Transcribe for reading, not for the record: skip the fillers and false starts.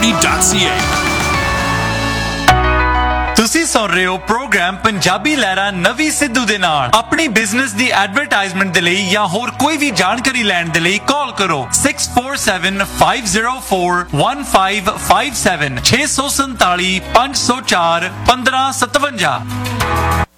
punjabi.co.uk ਤੁਸੀਂ ਸੁਣ ਰਹੇ ਹੋ ਪ੍ਰੋਗਰਾਮ ਪੰਜਾਬੀ ਲਹਿਰਾਂ ਨਵੀਂ ਸਿੱਧੂ ਦੇ ਨਾਲ। ਆਪਣੀ ਬਿਜ਼ਨਸ ਦੀ ਐਡਵਰਟਾਈਜ਼ਮੈਂਟ ਦੇ ਲਈ ਜਾਂ ਹੋਰ ਕੋਈ ਵੀ ਜਾਣਕਾਰੀ ਲੈਣ ਦੇ ਲਈ ਕਾਲ ਕਰੋ 6475041557 647 504 1557।